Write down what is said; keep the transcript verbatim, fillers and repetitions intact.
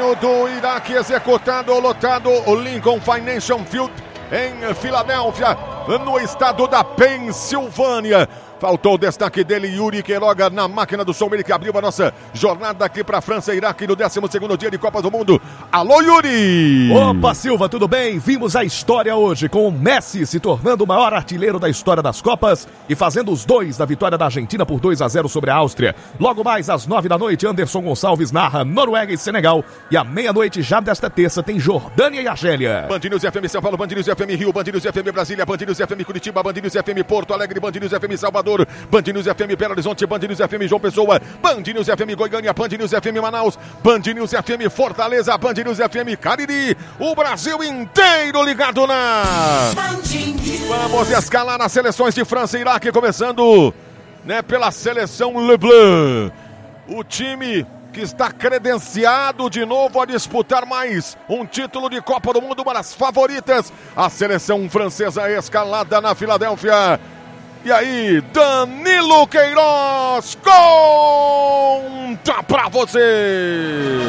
hino do Iraque executado, lotado, o Lincoln Financial Field em Filadélfia, no estado da Pensilvânia. Faltou o destaque dele, Yuri Queiroga, na máquina do som, ele que abriu a nossa jornada aqui para França e Iraque no décimo segundo dia de Copa do Mundo. Alô, Yuri! Opa, Silva, tudo bem? Vimos a história hoje com o Messi se tornando o maior artilheiro da história das Copas e fazendo os dois da vitória da Argentina por dois a zero sobre a Áustria. Logo mais às nove da noite, Anderson Gonçalves narra Noruega e Senegal. E à meia-noite, já desta terça, tem Jordânia e Argélia. Band News F M São Paulo, Band News F M Rio, Band News F M Brasília, Band News F M Curitiba, Band News F M Porto Alegre, Band News F M Salvador, Band News F M Belo Horizonte, Band News F M João Pessoa, Band News F M Goiânia, Band News F M Manaus, Band News F M Fortaleza, Band News F M Cariri, o Brasil inteiro ligado na... Vamos escalar as seleções de França e Iraque, começando, né, pela seleção Leblanc. O time que está credenciado de novo a disputar mais um título de Copa do Mundo, uma das favoritas, a seleção francesa escalada na Filadélfia. E aí, Danilo Queiroz, conta pra você!